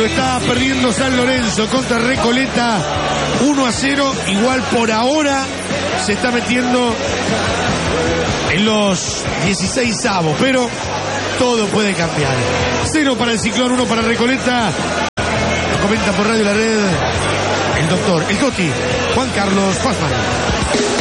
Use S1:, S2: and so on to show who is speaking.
S1: lo está perdiendo San Lorenzo contra Recoleta 1-0. Igual por ahora se está metiendo en los 16avos, pero todo puede cambiar. 0 para el Ciclón, 1 para Recoleta. Lo comenta por Radio La Red el doctor, el Coti, Juan Carlos Pazman.